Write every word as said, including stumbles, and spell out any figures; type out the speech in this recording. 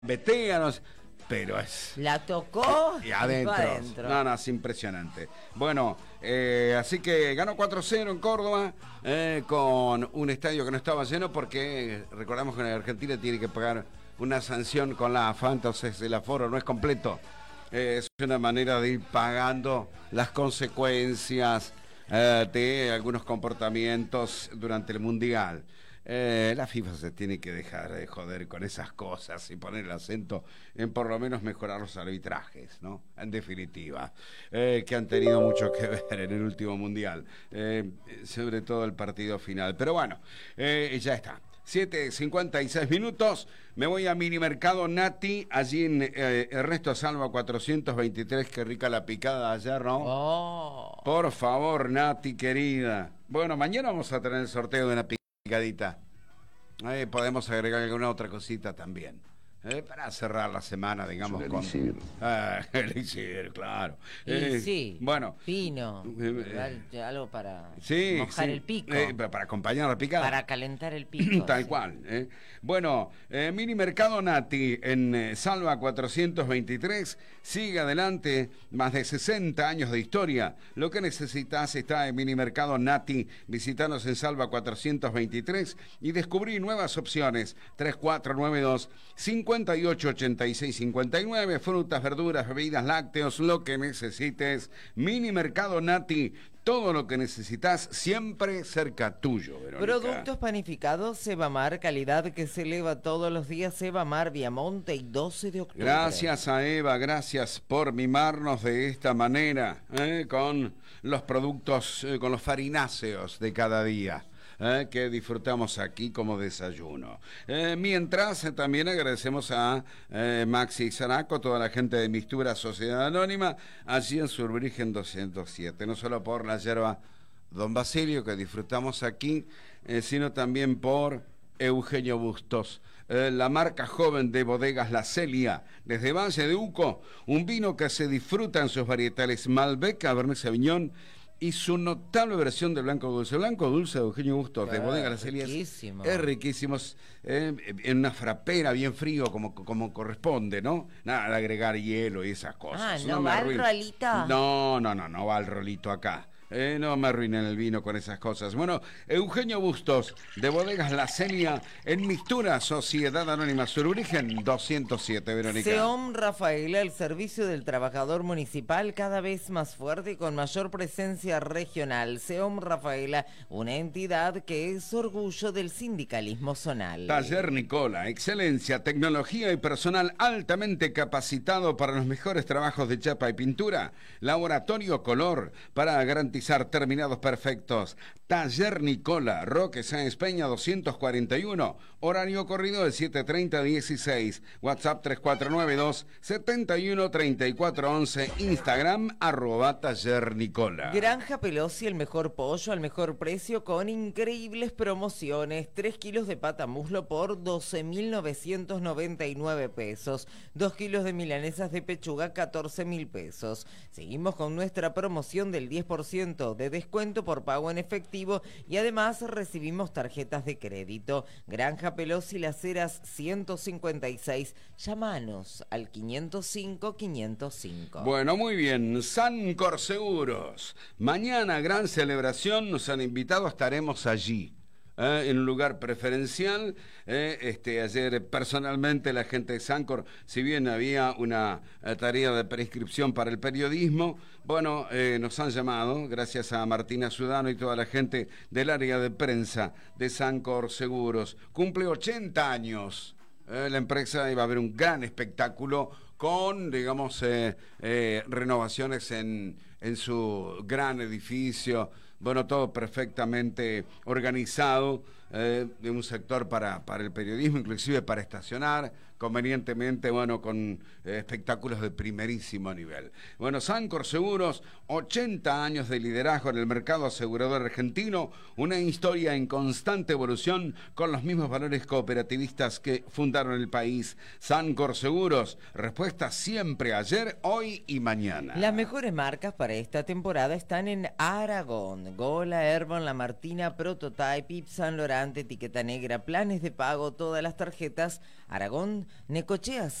Betéanos, pero es... La tocó y adentro. adentro. No, no, es impresionante. Bueno, eh, así que ganó cuatro cero en Córdoba, eh, con un estadio que no estaba lleno porque recordamos que en Argentina tiene que pagar una sanción con la A F A, entonces el aforo no es completo. Eh, es una manera de ir pagando las consecuencias eh, de algunos comportamientos durante el Mundial. Eh, la FIFA se tiene que dejar de joder con esas cosas y poner el acento en por lo menos mejorar los arbitrajes, ¿no? En definitiva, eh, que han tenido mucho que ver en el último Mundial, eh, sobre todo el partido final. Pero bueno, eh, ya está. siete cincuenta y seis minutos, me voy a Minimercado Nati, allí en eh, Ernesto Salva cuatrocientos veintitrés, qué rica la picada de ayer, ¿no? Oh. Por favor, Nati, querida. Bueno, mañana vamos a tener el sorteo de una picadita. Eh, podemos agregar alguna otra cosita también. Eh, para cerrar la semana, digamos, con... elixir. Ah, elixir, claro. Y Eh, sí, bueno. vino, Eh, eh, algo para Sí, mojar sí. el pico, Eh, para acompañar la picada. para calentar el pico. Tal sí. cual. ¿eh? Bueno, eh, Mini Mercado Nati en eh, Salva cuatrocientos veintitrés, sigue adelante, más de sesenta años de historia. Lo que necesitas está en Mini Mercado Nati. Visítanos en Salva cuatrocientos veintitrés y descubrí nuevas opciones. tres cuatro nueve dos, cinco ocho ochenta y seis cincuenta y nueve, frutas, verduras, bebidas, lácteos, lo que necesites. Mini Mercado Nati. Todo lo que necesitas siempre cerca tuyo, Verónica. Productos panificados Sebamar, calidad que se eleva todos los días. Sebamar, Viamonte y doce de octubre. Gracias a Eva, gracias por mimarnos de esta manera, ¿eh? Con los productos, eh, con los farináceos de cada día. Eh, que disfrutamos aquí como desayuno. Eh, mientras, eh, también agradecemos a eh, Maxi Zanaco, toda la gente de Mistura Sociedad Anónima, allí en Surbrigen doscientos siete, no solo por la yerba Don Basilio que disfrutamos aquí, eh, sino también por Eugenio Bustos, eh, la marca joven de bodegas La Celia, desde Valle de Uco, un vino que se disfruta en sus varietales Malbec, Cabernet Sauvignon y su notable versión de Blanco Dulce. Blanco Dulce de Eugenio Bustos, Claro, de Bodega La Celia. riquísimo. Es riquísimo, eh, en una frapera, bien frío, como, como corresponde, ¿no? Nada de agregar hielo y esas cosas. Ah, No ¿no me va el arruine. rolito? No, no, no, no va el rolito acá. Eh, no me arruinen el vino con esas cosas. Bueno, Eugenio Bustos, de Bodegas La Celia, en Mistura Sociedad Anónima Surbrigen doscientos siete, Verónica. SEOM Rafaela, el servicio del trabajador municipal cada vez más fuerte y con mayor presencia regional. SEOM Rafaela, una entidad que es orgullo del sindicalismo zonal. Taller Nicola, excelencia, tecnología y personal altamente capacitado para los mejores trabajos de chapa y pintura. Laboratorio Color para garantizar terminados perfectos. Taller Nicola, Roque Sáenz Peña doscientos cuarenta y uno, horario corrido de siete treinta a dieciséis, WhatsApp tres cuatro nueve dos, setenta y uno treinta y cuatro once, Instagram arroba Taller Nicola. Granja Pelosi, el mejor pollo al mejor precio con increíbles promociones. tres kilos de pata muslo por doce mil novecientos noventa y nueve pesos. dos kilos de milanesas de pechuga, catorce mil pesos. Seguimos con nuestra promoción del diez por ciento de descuento por pago en efectivo y además recibimos tarjetas de crédito. Granja Pelosi, Las Heras ciento cincuenta y seis. Llámanos al quinientos cinco quinientos cinco. Bueno, muy bien. Sancor Seguros. Mañana, gran celebración. Nos han invitado, estaremos allí. Eh, en un lugar preferencial. Eh, este, ayer personalmente la gente de Sancor, si bien había una eh, tarea de prescripción para el periodismo, bueno, eh, nos han llamado, gracias a Martina Sudano y toda la gente del área de prensa de Sancor Seguros. Cumple ochenta años. Eh, la empresa iba a haber un gran espectáculo con, digamos, eh, eh, renovaciones en, en su gran edificio. Bueno, todo perfectamente organizado, eh, de un sector para, para el periodismo, inclusive para estacionar, convenientemente, bueno, con eh, espectáculos de primerísimo nivel. Bueno, Sancor Seguros, ochenta años de liderazgo en el mercado asegurador argentino, una historia en constante evolución con los mismos valores cooperativistas que fundaron el país. Sancor Seguros, respuesta siempre ayer, hoy y mañana. Las mejores marcas para esta temporada están en Aragón. Gola, Airborne, La Martina, Prototype, Yves Saint Laurent, restaurante, etiqueta negra, planes de pago, todas las tarjetas. Aragón, Necochea